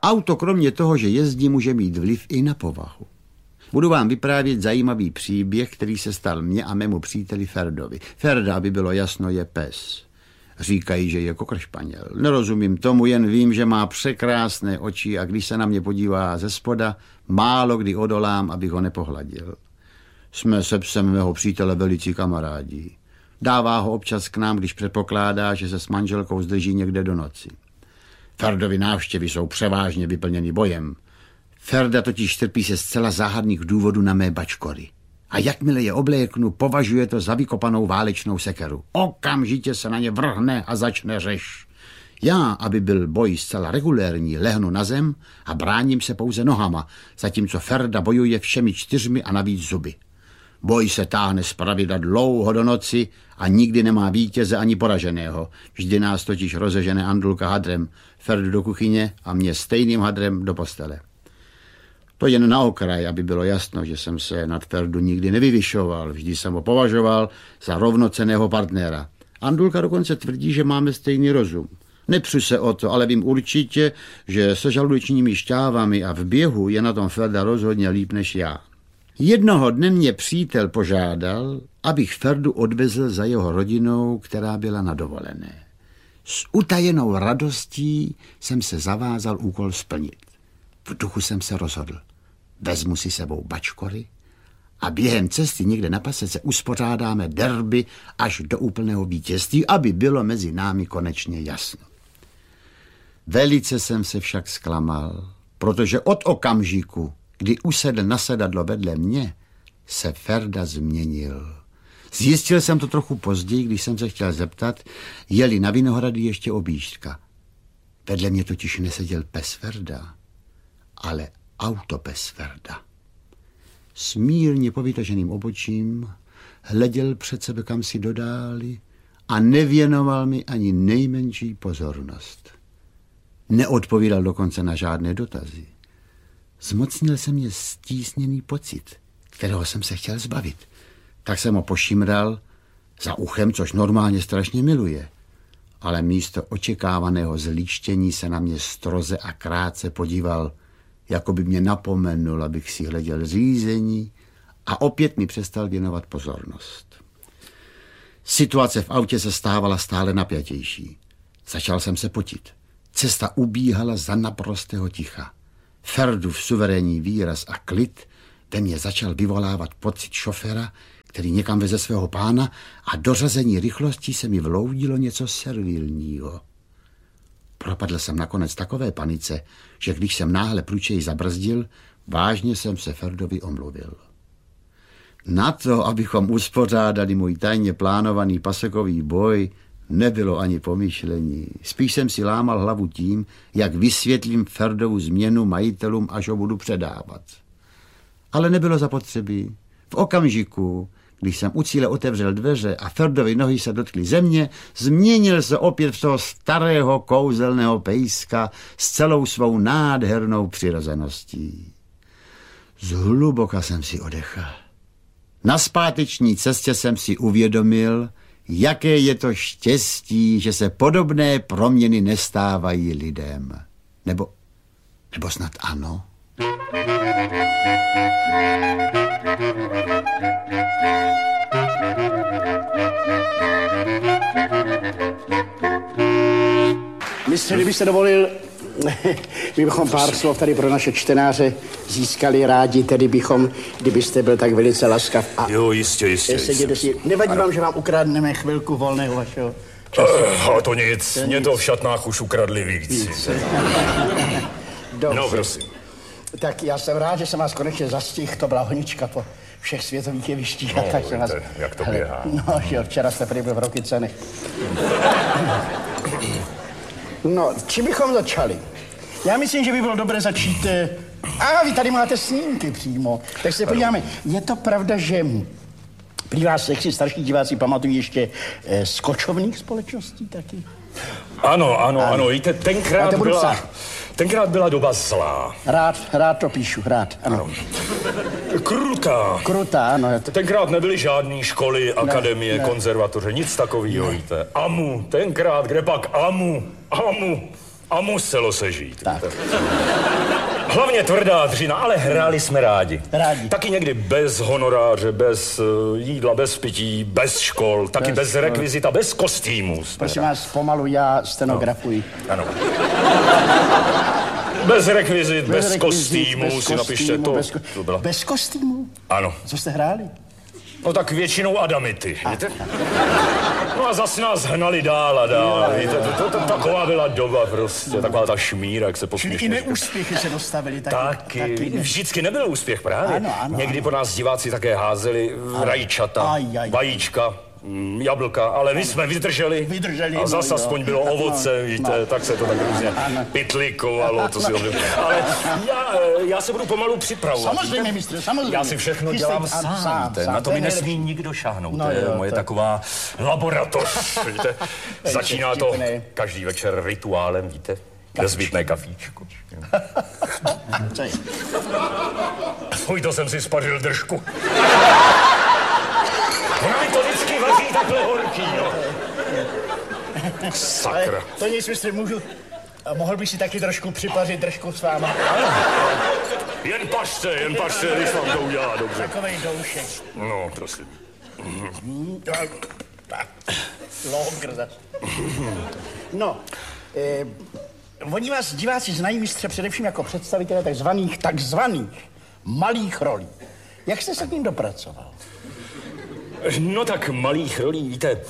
Auto kromě toho, že jezdí, může mít vliv i na povahu. Budu vám vyprávět zajímavý příběh, který se stal mně a mému příteli Ferdovi. Ferda, aby bylo jasno, je pes. Říkají, že je kokršpaněl. Nerozumím tomu, jen vím, že má překrásné oči a když se na mě podívá ze spoda, málo kdy odolám, abych ho nepohladil. Jsme se psem mého přítele velicí kamarádi. Dává ho občas k nám, když předpokládá, že se s manželkou zdrží někde do noci. Ferdovy návštěvy jsou převážně vyplněny bojem. Ferda totiž trpí se zcela záhadných důvodů na mé bačkory. A jakmile je obléknu, považuje to za vykopanou válečnou sekeru. Okamžitě se na ně vrhne a začne řeš. Já, aby byl boj zcela regulérní, lehnu na zem a bráním se pouze nohama, zatímco Ferda bojuje všemi 4 a navíc zuby. Boj se táhne zpravidla dlouho do noci a nikdy nemá vítěze ani poraženého. Vždy nás totiž rozežene Andulka hadrem, Ferdu do kuchyně a mě stejným hadrem do postele. To jen na okraj, aby bylo jasno, že jsem se nad Ferdu nikdy nevyvyšoval. Vždy jsem ho považoval za rovnocenného partnera. Andulka dokonce tvrdí, že máme stejný rozum. Nepřu se o to, ale vím určitě, že se žaludečními šťávami a v běhu je na tom Ferda rozhodně líp než já. Jednoho dne mě přítel požádal, abych Ferdu odvezl za jeho rodinou, která byla na dovolené. S utajenou radostí jsem se zavázal úkol splnit. V duchu jsem se rozhodl. Vezmu si sebou bačkory a během cesty někde na pasece uspořádáme derby až do úplného vítězství, aby bylo mezi námi konečně jasno. Velice jsem se však zklamal, protože od okamžiku, kdy usedl na sedadlo vedle mě, se Ferda změnil. Zjistil jsem to trochu později, když jsem se chtěl zeptat, jeli na Vinohrady ještě objížďka. Vedle mě totiž neseděl pes Ferda, ale autopes Ferda. S mírně povytaženým obočím hleděl před sebe kamsi do dály a nevěnoval mi ani nejmenší pozornost. Neodpovídal dokonce na žádné dotazy. Zmocnil se mě stísněný pocit, kterého jsem se chtěl zbavit. Tak jsem ho pošimral za uchem, což normálně strašně miluje. Ale místo očekávaného zlíštění se na mě stroze a krátce podíval, jako by mě napomenul, abych si hleděl řízení a opět mi přestal věnovat pozornost. Situace v autě se stávala stále napjatější. Začal jsem se potit. Cesta ubíhala za naprostého ticha. Ferdův suverénní výraz a klid ve mně začal vyvolávat pocit šoféra, který někam veze svého pána a do řazení rychlosti se mi vloudilo něco servilního. Propadl jsem nakonec takové panice, že když jsem náhle průčej zabrzdil, vážně jsem se Ferdovi omluvil. Na to, abychom uspořádali můj tajně plánovaný pasekový boj, nebylo ani pomyšlení. Spíš jsem si lámal hlavu tím, jak vysvětlím Ferdovu změnu majitelům, až ho budu předávat. Ale nebylo zapotřebí. V okamžiku, když jsem u cíle otevřel dveře a Ferdovy nohy se dotkly země, změnil se opět v toho starého kouzelného pejska s celou svou nádhernou přirozeností. Zhluboka jsem si odechal. Na zpáteční cestě jsem si uvědomil, jaké je to štěstí, že se podobné proměny nestávají lidem. Nebo snad ano? Mistře, kdybyste dovolil, my bychom pár slov tady pro naše čtenáře získali rádi, tedy bychom, kdybyste byl tak velice laskav. A jo, jistě. Nevadí vám, že vám ukradneme chvilku volného vašeho času? A to nic, mě to v šatnách už ukradli víc. No, prosím. Tak já jsem rád, že jsem vás konečně zastihl, to byla honička po všech světových jevištích. No, tak vás... jak to běhá. No, jo, včera jste prý byl v Rokycanech. No, čím bychom začali? Já myslím, že by bylo dobré začít... vy tady máte snímky přímo. Tak se podíváme. Je to pravda, že prý vás si starší diváci pamatují ještě z kočovných společností taky? Ano. Víte, tenkrát byla doba zlá. Rád to píšu, ano. Krutá, ano. Tenkrát nebyly žádný školy, akademie, konzervatoře, nic takového, víte. Tenkrát, kde pak Amu. A muselo se žít. Tak. Hlavně tvrdá dřina, ale hráli jsme rádi. Taky někdy bez honoráře, bez jídla, bez pití, bez škol, taky bez rekvizita, bez kostýmů. Prosím vás, pomalu já stenografuji. No. Ano. Bez rekvizit, bez kostýmů, si napište to. Bez kostýmů? Ano. Co jste hráli? No tak většinou adamity, víte? No a zas nás hnali dál a dál, víte? Taková byla doba prostě, taková ta šmíra, jak se posměšně. Čili i neúspěchy se dostavili taky. Vždycky nebyl úspěch právě. Ano. Někdy po nás diváci také házeli rajčata, vajíčka, jablka, ale my jsme vydrželi a zas aspoň bylo ovoce, víte, tak se to tak různě pytlikovalo, to si dobře. Ale já se budu pomalu připravovat. Samozřejmě, mistře, samozřejmě. Já si všechno dělám sám. Na to mi nesmí nikdo šáhnout, to je moje taková laboratoř, víte. Začíná to každý večer rituálem, víte, nezbytné kafíčko. Fuj, to jsem si spařil držku. Ona mi to vždycky vaří takhle horký, no. Sakra. To nic, mistře, můžu... Mohl bych si taky trošku připařit držku s váma. Jen pařte, když vám to udělá dobře. Takovej doušek. No, prosím. Logr zase. No, oni vás diváci znají, mistře, především jako představitele takzvaných malých rolí. Jak jste se k ním dopracoval? No tak malých rolí, víte,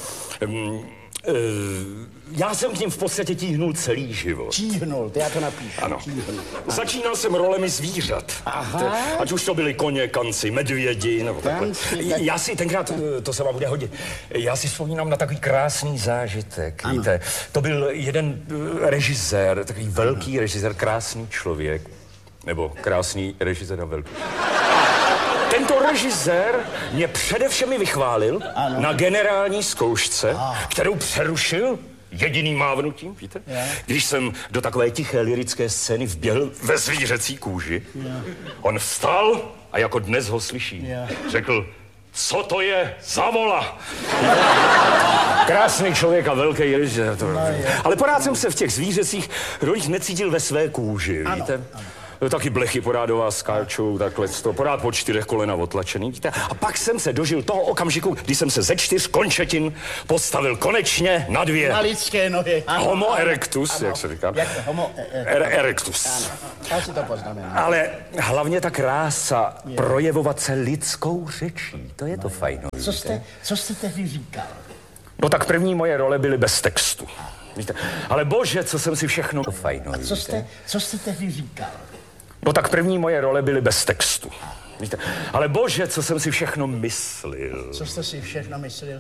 já jsem k ním v podstatě tíhnul celý život. Tíhnul, to já to napíšu. Ano. Začínal jsem rolemi zvířat. Aha. Ať už to byly koně, kanci, medvědi, nebo takhle. Já si tenkrát, to se vám bude hodit, já si vzpomínám na takový krásný zážitek, ano. Víte. To byl jeden režisér, takový velký režisér, krásný člověk, nebo krásný režisér a velký. Tento režisér mě především vychválil na generální zkoušce, kterou přerušil jediným mávnutím, víte? Když jsem do takové tiché lyrické scény vběhl ve zvířecí kůži, on vstal a jako dnes ho slyší, řekl, co to je za vola? Krásný člověk a velký režisér. Ale pořád jsem se v těch zvířecích rolích necítil ve své kůži, víte? Taky blechy pořád do vás skáčou, takhle to pořád po 4 kolena otlačený, víte? A pak jsem se dožil toho okamžiku, kdy jsem se ze 4 končetin postavil konečně na 2. Na lidské nohy. Homo erectus, jak se říká. Jak to? Homo erectus. Ano, já si to poznamenám. Ale hlavně ta krása projevovat se lidskou řečí, to je to fajn. Co jste tehdy říkal? No tak první moje role byly bez textu. Víte? Ale bože, co jsem si všechno fajn. A co jste tehdy říkal? No tak první moje role byly bez textu. Víte? Ale bože, co jsem si všechno myslil. Co jste si všechno myslil?